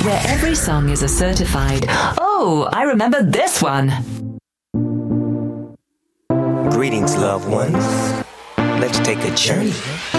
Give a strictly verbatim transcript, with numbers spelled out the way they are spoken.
where every song is a certified, "Oh, I remember this one." Greetings, loved ones. Let's take a journey